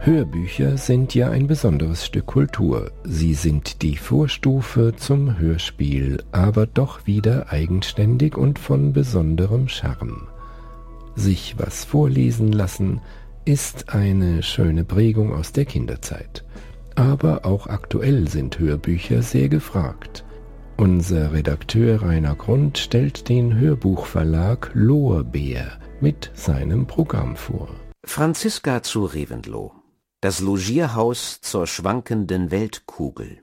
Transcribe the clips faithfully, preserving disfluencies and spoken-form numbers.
Hörbücher sind ja ein besonderes Stück Kultur. Sie sind die Vorstufe zum Hörspiel, aber doch wieder eigenständig und von besonderem Charme. Sich was vorlesen lassen ist eine schöne Prägung aus der Kinderzeit. Aber auch aktuell sind Hörbücher sehr gefragt. Unser Redakteur Rainer Grund stellt den Hörbuchverlag Lorbeer mit seinem Programm vor. Franziska zu Reventlow. Das Logierhaus zur schwankenden Weltkugel.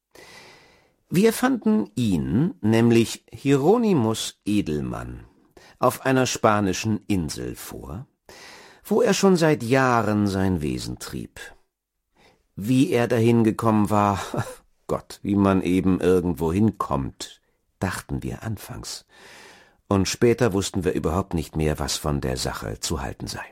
Wir fanden ihn, nämlich Hieronymus Edelmann, auf einer spanischen Insel vor, wo er schon seit Jahren sein Wesen trieb. Wie er dahin gekommen war, Gott, wie man eben irgendwo hinkommt, dachten wir anfangs. Und später wussten wir überhaupt nicht mehr, was von der Sache zu halten sei.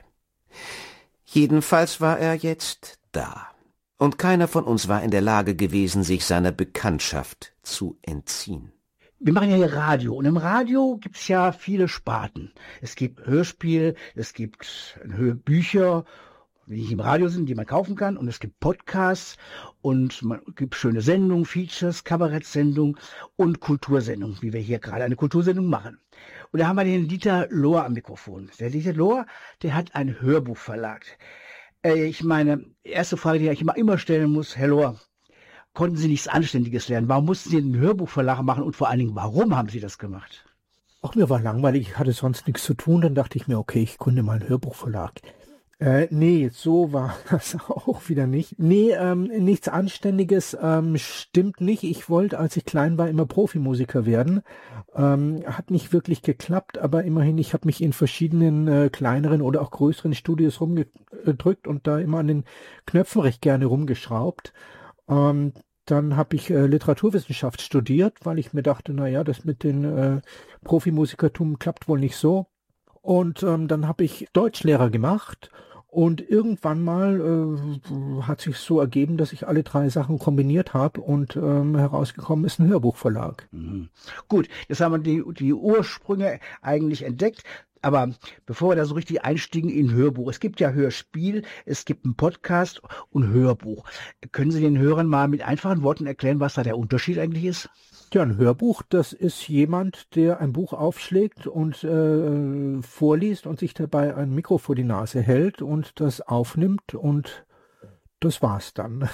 Jedenfalls war er jetzt da, und keiner von uns war in der Lage gewesen, sich seiner Bekanntschaft zu entziehen. Wir machen ja hier Radio, und im Radio gibt's ja viele Sparten. Es gibt Hörspiel, es gibt Hörbücher, die nicht im Radio sind, die man kaufen kann, und es gibt Podcasts, und man gibt schöne Sendungen, Features, Kabarettsendungen und Kultursendungen, wie wir hier gerade eine Kultursendung machen. Und da haben wir den Dieter Lohr am Mikrofon. Der Dieter Lohr, der hat einen Hörbuchverlag. Äh, ich meine, erste Frage, die ich immer, immer stellen muss, Herr Lohr, konnten Sie nichts Anständiges lernen? Warum mussten Sie einen Hörbuchverlag machen, und vor allen Dingen, warum haben Sie das gemacht? Ach, mir war langweilig, ich hatte sonst nichts zu tun, dann dachte ich mir, okay, ich gründe mal einen Hörbuchverlag. Äh, nee, so war das auch wieder nicht. Nee, ähm, nichts Anständiges ähm, stimmt nicht. Ich wollte, als ich klein war, immer Profimusiker werden. Ähm, hat nicht wirklich geklappt, aber immerhin, ich habe mich in verschiedenen äh, kleineren oder auch größeren Studios rumgedrückt und da immer an den Knöpfen recht gerne rumgeschraubt. Ähm, dann habe ich äh, Literaturwissenschaft studiert, weil ich mir dachte, na ja, das mit den äh, Profimusikertum klappt wohl nicht so. Und ähm, dann habe ich Deutschlehrer gemacht, und irgendwann mal äh, hat sich so ergeben, dass ich alle drei Sachen kombiniert habe, und ähm, herausgekommen ist ein Hörbuchverlag. Mhm. Gut, jetzt haben wir die, die Ursprünge eigentlich entdeckt. Aber bevor wir da so richtig einstiegen in Hörbuch, es gibt ja Hörspiel, es gibt einen Podcast und Hörbuch. Können Sie den Hörern mal mit einfachen Worten erklären, was da der Unterschied eigentlich ist? Ja, ein Hörbuch, das ist jemand, der ein Buch aufschlägt und äh, vorliest und sich dabei ein Mikro vor die Nase hält und das aufnimmt, und das war's dann.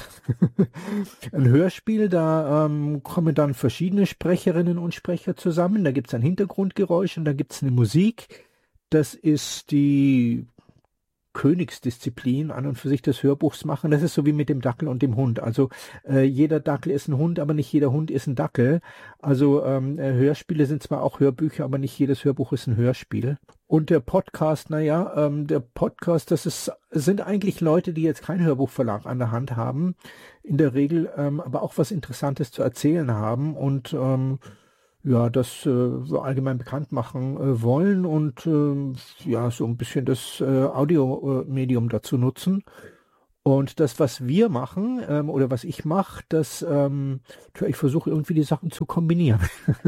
Ein Hörspiel, da ähm, kommen dann verschiedene Sprecherinnen und Sprecher zusammen, da gibt's ein Hintergrundgeräusch und da gibt's eine Musik. Das ist die Königsdisziplin an und für sich des Hörbuchs machen. Das ist so wie mit dem Dackel und dem Hund. Also äh, jeder Dackel ist ein Hund, aber nicht jeder Hund ist ein Dackel. Also ähm, Hörspiele sind zwar auch Hörbücher, aber nicht jedes Hörbuch ist ein Hörspiel. Und der Podcast, naja, ähm, der Podcast, das ist, sind eigentlich Leute, die jetzt keinen Hörbuchverlag an der Hand haben, in der Regel ähm, aber auch was Interessantes zu erzählen haben und ähm, ja, das äh, so allgemein bekannt machen äh, wollen und äh, ja, so ein bisschen das äh, Audiomedium dazu nutzen. Und das, was wir machen, ähm, oder was ich mache, das, ähm, ich versuche irgendwie die Sachen zu kombinieren.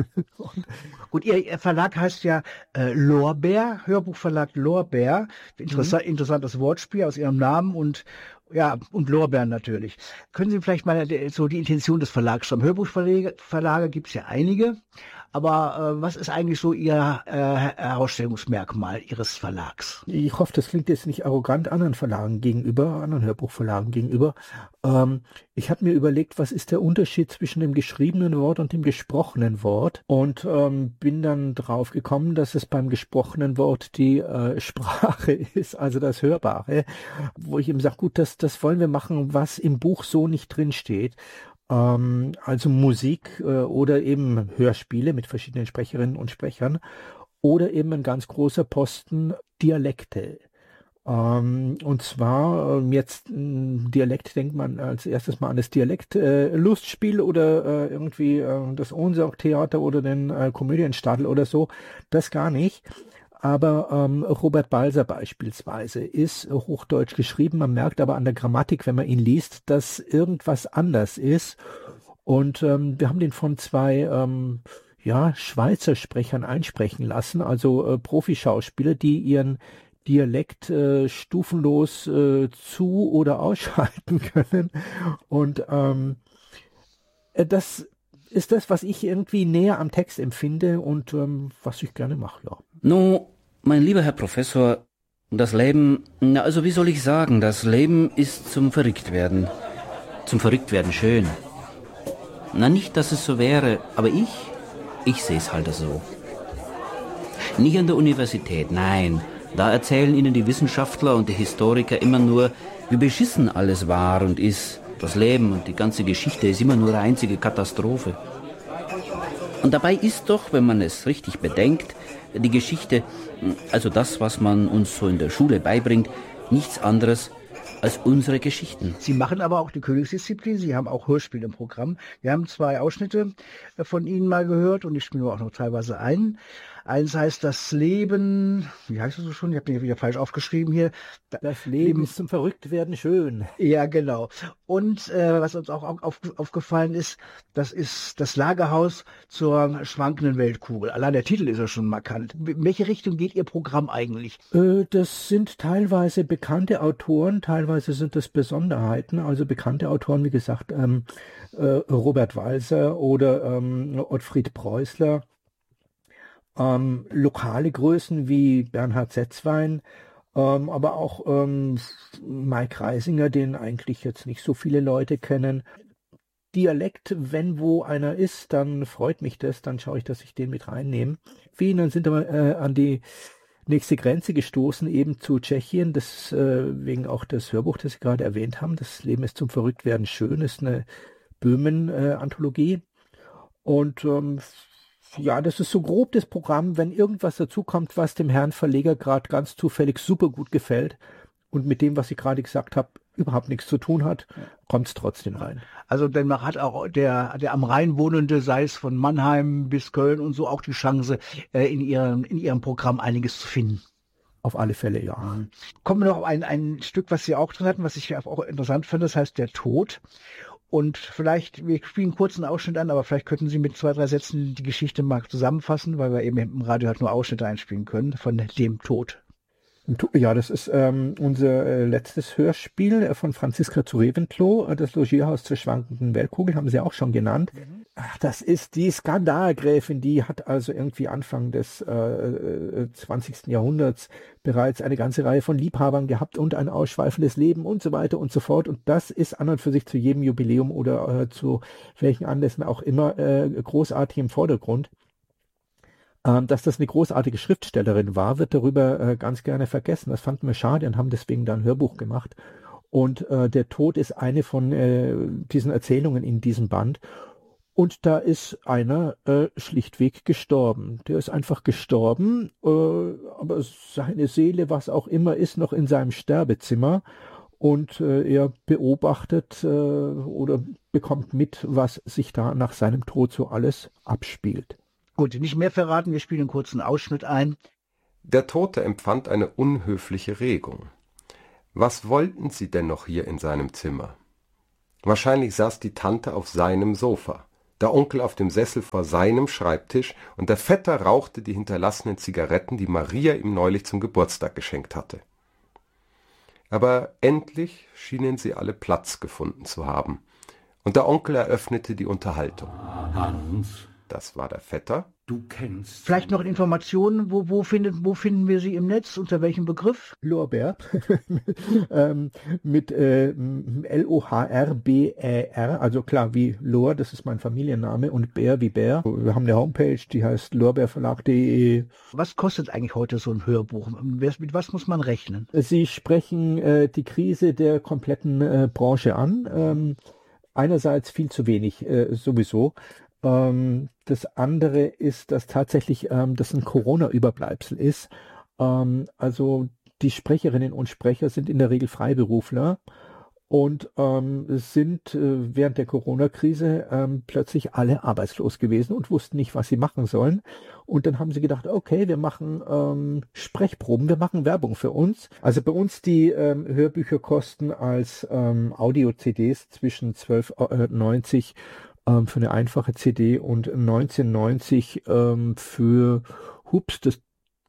Gut, Ihr, Ihr Verlag heißt ja äh, Lorbeer, Hörbuchverlag Lorbeer. Interessant, mhm. Interessantes Wortspiel aus Ihrem Namen und ja, und Lorbeeren natürlich. Können Sie vielleicht mal so die Intention des Verlags schreiben? Hörbuchverlage Verlage gibt es ja einige, aber äh, was ist eigentlich so Ihr äh, Herausstellungsmerkmal Ihres Verlags? Ich hoffe, das klingt jetzt nicht arrogant anderen Verlagen gegenüber, anderen Hörbuchverlagen gegenüber. Ähm, ich habe mir überlegt, was ist der Unterschied zwischen dem geschriebenen Wort und dem gesprochenen Wort, und ähm, bin dann drauf gekommen, dass es beim gesprochenen Wort die äh, Sprache ist, also das Hörbare, wo ich eben sage, gut, das, das wollen wir machen, was im Buch so nicht drin steht. Ähm, also Musik äh, oder eben Hörspiele mit verschiedenen Sprecherinnen und Sprechern oder eben ein ganz großer Posten Dialekte. Ähm, und zwar ähm, jetzt ein Dialekt, denkt man als erstes mal an das Dialekt-Lustspiel äh, oder äh, irgendwie äh, das Ohnsorg-Theater oder den äh, Komödienstadel oder so. Das gar nicht. Aber ähm, Robert Balser beispielsweise ist Hochdeutsch geschrieben. Man merkt aber an der Grammatik, wenn man ihn liest, dass irgendwas anders ist. Und ähm, wir haben den von zwei ähm, ja, Schweizer Sprechern einsprechen lassen, also äh, Profischauspieler, die ihren Dialekt äh, stufenlos äh, zu- oder ausschalten können. Und ähm, äh, das ist das, was ich irgendwie näher am Text empfinde und ähm, was ich gerne mache, ja. No, mein lieber Herr Professor, das Leben, na also wie soll ich sagen, das Leben ist zum Verrücktwerden. Zum Verrücktwerden schön. Na nicht, dass es so wäre, aber ich, ich sehe es halt so. Nicht an der Universität, nein. Da erzählen Ihnen die Wissenschaftler und die Historiker immer nur, wie beschissen alles war und ist. Das Leben und die ganze Geschichte ist immer nur eine einzige Katastrophe. Und dabei ist doch, wenn man es richtig bedenkt, die Geschichte, also das, was man uns so in der Schule beibringt, nichts anderes als unsere Geschichten. Sie machen aber auch die Königsdisziplin, Sie haben auch Hörspiel im Programm. Wir haben zwei Ausschnitte von Ihnen mal gehört und ich spiele auch noch teilweise ein. Eins heißt das Leben, wie heißt es so schon? Ich habe mir wieder falsch aufgeschrieben hier. Das Leben, Leben ist zum Verrücktwerden schön. Ja, genau. Und äh, was uns auch auf, aufgefallen ist, das ist das Lagerhaus zur schwankenden Weltkugel. Allein der Titel ist ja schon markant. In welche Richtung geht Ihr Programm eigentlich? Äh, das sind teilweise bekannte Autoren, teilweise sind das Besonderheiten. Also bekannte Autoren, wie gesagt, ähm, äh, Robert Walser oder ähm, Ottfried Preußler. Ähm, lokale Größen wie Bernhard Setzwein, ähm, aber auch ähm, Mike Reisinger, den eigentlich jetzt nicht so viele Leute kennen. Dialekt, wenn wo einer ist, dann freut mich das, dann schaue ich, dass ich den mit reinnehme. Viele sind aber äh, an die nächste Grenze gestoßen, eben zu Tschechien, das äh, wegen auch das Hörbuch, das Sie gerade erwähnt haben, das Leben ist zum Verrücktwerden schön, ist eine Böhmen-Anthologie. Äh, Und ähm, ja, das ist so grob das Programm, wenn irgendwas dazukommt, was dem Herrn Verleger gerade ganz zufällig super gut gefällt und mit dem, was ich gerade gesagt habe, überhaupt nichts zu tun hat, kommt es trotzdem rein. Also denn man hat auch der, der am Rhein wohnende, sei es von Mannheim bis Köln und so, auch die Chance, äh, in, ihrem, in ihrem Programm einiges zu finden. Auf alle Fälle, ja. Kommen wir noch auf ein, ein Stück, was Sie auch drin hatten, was ich auch interessant finde, das heißt Der Tod. Und vielleicht, wir spielen einen kurzen Ausschnitt an, aber vielleicht könnten Sie mit zwei, drei Sätzen die Geschichte mal zusammenfassen, weil wir eben im Radio halt nur Ausschnitte einspielen können von dem Tod. Ja, das ist ähm, unser äh, letztes Hörspiel äh, von Franziska zu Reventlow, äh, das Logierhaus zur schwankenden Weltkugel, haben Sie auch schon genannt. Mhm. Ach, das ist die Skandalgräfin, die hat also irgendwie Anfang des äh, zwanzigsten Jahrhunderts bereits eine ganze Reihe von Liebhabern gehabt und ein ausschweifendes Leben und so weiter und so fort. Und das ist an und für sich zu jedem Jubiläum oder äh, zu welchen Anlässen auch immer äh, großartig im Vordergrund. Ähm, dass das eine großartige Schriftstellerin war, wird darüber äh, ganz gerne vergessen. Das fanden wir schade und haben deswegen dann ein Hörbuch gemacht. Und äh, der Tod ist eine von äh, diesen Erzählungen in diesem Band. Und da ist einer äh, schlichtweg gestorben. Der ist einfach gestorben, äh, aber seine Seele, was auch immer, ist noch in seinem Sterbezimmer. Und äh, er beobachtet äh, oder bekommt mit, was sich da nach seinem Tod so alles abspielt. Gut, nicht mehr verraten, wir spielen einen kurzen Ausschnitt ein. Der Tote empfand eine unhöfliche Regung. Was wollten Sie denn noch hier in seinem Zimmer? Wahrscheinlich saß die Tante auf seinem Sofa, der Onkel auf dem Sessel vor seinem Schreibtisch und der Vetter rauchte die hinterlassenen Zigaretten, die Maria ihm neulich zum Geburtstag geschenkt hatte. Aber endlich schienen sie alle Platz gefunden zu haben, und der Onkel eröffnete die Unterhaltung. Hans, das war der Vetter. Du kennst... Vielleicht noch Informationen, wo, wo, findet, wo finden wir sie im Netz, unter welchem Begriff? Lorbeer, ähm, mit äh, L O H R B Ä R, also klar wie Lor, das ist mein Familienname, und Bär wie Bär. Wir haben eine Homepage, die heißt lorbeerverlag punkt de. Was kostet eigentlich heute so ein Hörbuch? Mit was muss man rechnen? Sie sprechen äh, die Krise der kompletten äh, Branche an. Ähm, einerseits viel zu wenig äh, sowieso. Ähm, das andere ist, dass tatsächlich ähm, das ein Corona-Überbleibsel ist. Ähm, also die Sprecherinnen und Sprecher sind in der Regel Freiberufler und ähm, sind äh, während der Corona-Krise ähm, plötzlich alle arbeitslos gewesen und wussten nicht, was sie machen sollen. Und dann haben sie gedacht, okay, wir machen ähm, Sprechproben, wir machen Werbung für uns. Also bei uns die ähm, Hörbücher kosten als ähm, Audio-C Ds zwischen zwölf neunzig ähm, für eine einfache C D und neunzehn neunzig ähm, für, hups, das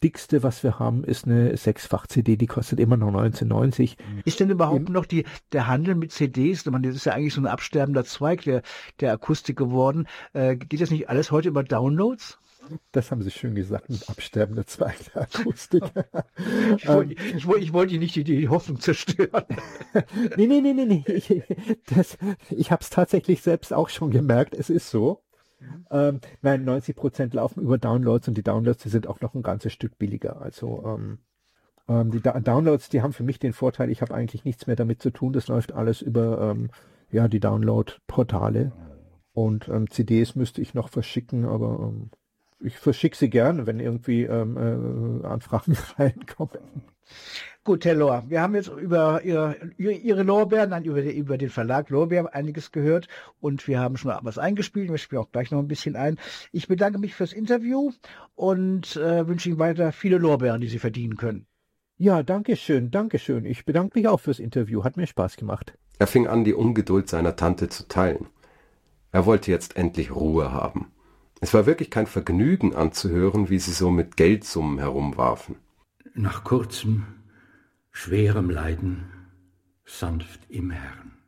dickste, was wir haben, ist eine Sechsfach-C D, die kostet immer noch neunzehn neunzig. Ist denn überhaupt noch die, der Handel mit C Ds, ich meine, das ist ja eigentlich so ein absterbender Zweig der, der Akustik geworden, äh, geht das nicht alles heute über Downloads? Das haben Sie schön gesagt, ein absterbender Zweig der Akustik. ich, wollte, ich, wollte, ich wollte nicht die, die Hoffnung zerstören. nee, nee, nee, nee, nee. Ich, das, ich habe es tatsächlich selbst auch schon gemerkt, es ist so. Ähm, nein, neunzig Prozent laufen über Downloads und die Downloads, die sind auch noch ein ganzes Stück billiger. Also ähm, ähm, die da Downloads, die haben für mich den Vorteil, ich habe eigentlich nichts mehr damit zu tun. Das läuft alles über ähm, ja die Download-Portale. Und ähm, C Ds müsste ich noch verschicken, aber ähm, ich verschicke sie gerne, wenn irgendwie ähm, äh, Anfragen reinkommen. Gut, Herr Lohr, wir haben jetzt über Ihre, Ihre Lorbeeren, dann über, die, über den Verlag Lorbeer einiges gehört und wir haben schon was eingespielt. Wir spielen auch gleich noch ein bisschen ein. Ich bedanke mich fürs Interview und äh, wünsche Ihnen weiter viele Lorbeeren, die Sie verdienen können. Ja, danke schön, danke schön. Ich bedanke mich auch fürs Interview. Hat mir Spaß gemacht. Er fing an, die Ungeduld seiner Tante zu teilen. Er wollte jetzt endlich Ruhe haben. Es war wirklich kein Vergnügen anzuhören, wie sie so mit Geldsummen herumwarfen. Nach kurzem, schwerem Leiden sanft im Herrn.